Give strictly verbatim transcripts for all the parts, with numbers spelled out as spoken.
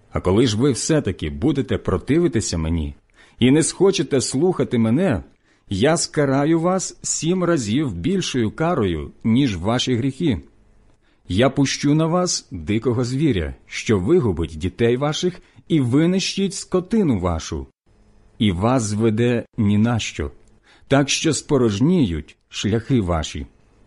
А коли ж ви все-таки будете противитися мені і не схочете слухати мене, я скараю вас сім разів більшою карою, ніж ваші гріхи. Я пущу на вас дикого звіря, що вигубить дітей ваших і винищить скотину вашу, і вас зведе ні на що, так що спорожніють шляхи ваші.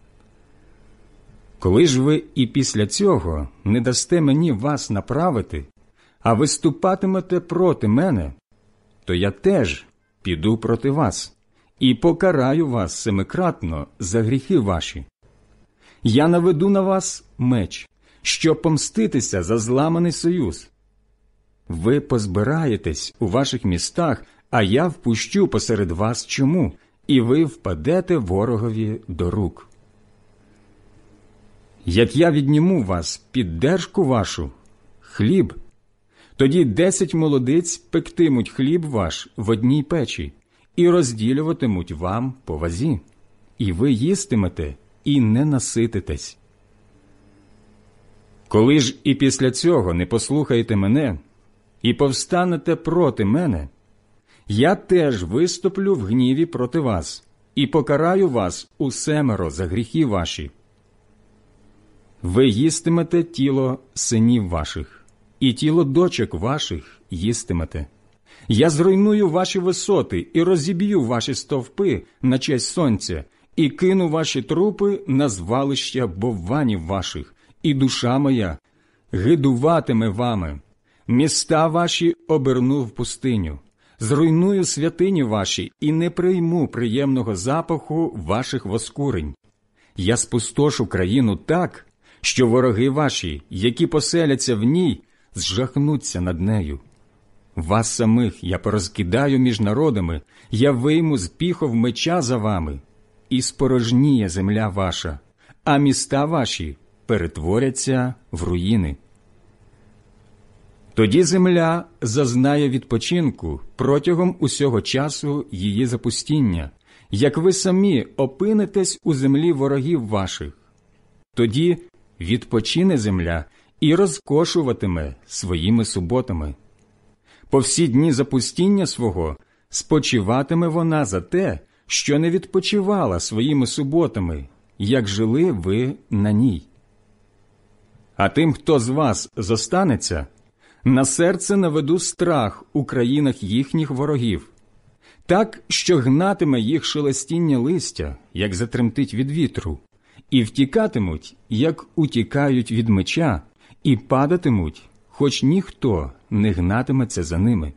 Коли ж ви і після цього не дасте мені вас направити, а виступатимете проти мене, то я теж піду проти вас і покараю вас семикратно за гріхи ваші. Я наведу на вас меч, щоб помститися за зламаний союз. Ви позбираєтесь у ваших містах, а я впущу посеред вас чуму, і ви впадете ворогові до рук. Як я відніму вас піддержку вашу, хліб, тоді десять молодиць пектимуть хліб ваш в одній печі і розділюватимуть вам по вазі, і ви їстимете і не насититесь. Коли ж і після цього не послухаєте мене і повстанете проти мене, я теж виступлю в гніві проти вас і покараю вас усемеро за гріхи ваші. Ви їстимете тіло синів ваших, і тіло дочок ваших їстимете. Я зруйную ваші висоти і розіб'ю ваші стовпи на честь сонця, і кину ваші трупи на звалища бовванів ваших, і душа моя гидуватиме вами. Міста ваші оберну в пустиню, зруйную святині ваші і не прийму приємного запаху ваших воскурень. Я спустошу країну так, що вороги ваші, які поселяться в ній, зжахнуться над нею. Вас самих я порозкидаю між народами, я вийму з піхов меча за вами, і спорожніє земля ваша, а міста ваші перетворяться в руїни. Тоді земля зазнає відпочинку протягом усього часу її запустіння, як ви самі опинитесь у землі ворогів ваших. Тоді відпочине земля і розкошуватиме своїми суботами. По всі дні запустіння свого спочиватиме вона за те, що не відпочивала своїми суботами, як жили ви на ній. А тим, хто з вас зостанеться, на серце наведу страх у країнах їхніх ворогів, так, що гнатиме їх шелестіння листя, як затремтить від вітру, і втікатимуть, як утікають від меча, і падатимуть, хоч ніхто не гнатиметься за ними.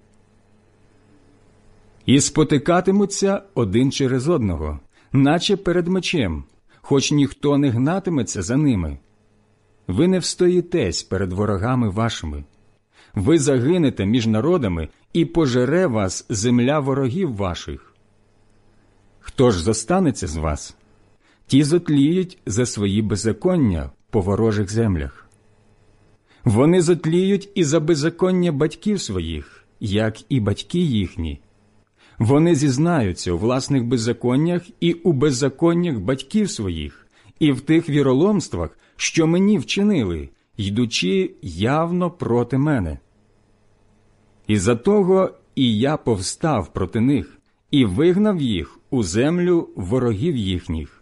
І спотикатимуться один через одного, наче перед мечем, хоч ніхто не гнатиметься за ними. Ви не встоїтесь перед ворогами вашими. Ви загинете між народами, і пожере вас земля ворогів ваших. Хто ж зостанеться з вас? Ті зотліють за свої беззаконня по ворожих землях. Вони зотліють і за беззаконня батьків своїх, як і батьки їхні. Вони зізнаються у власних беззаконнях і у беззаконнях батьків своїх, і в тих віроломствах, що мені вчинили, йдучи явно проти мене. Із-за того і я повстав проти них, і вигнав їх у землю ворогів їхніх.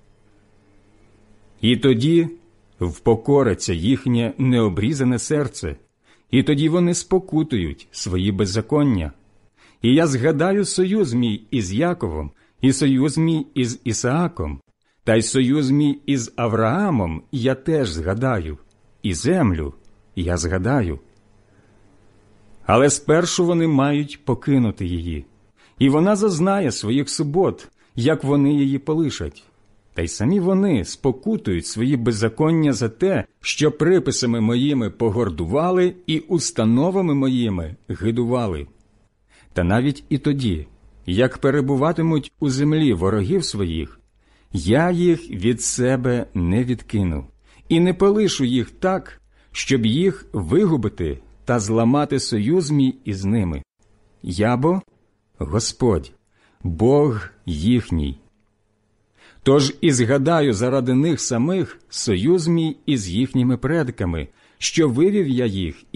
І тоді впокориться їхнє необрізане серце, і тоді вони спокутують свої беззаконня. І я згадаю союз мій із Яковом, і союз мій із Ісааком, та й союз мій із Авраамом я теж згадаю, і землю я згадаю. Але спершу вони мають покинути її, і вона зазнає своїх субот, як вони її полишать. Та й самі вони спокутують свої беззаконня за те, що приписами моїми погордували і установами моїми гидували. Та навіть і тоді, як перебуватимуть у землі ворогів своїх, я їх від себе не відкину і не полишу їх так, щоб їх вигубити та зламати союз мій із ними. Я бо Господь, Бог їхній. Тож і згадаю заради них самих союз мій із їхніми предками, що вивів я їх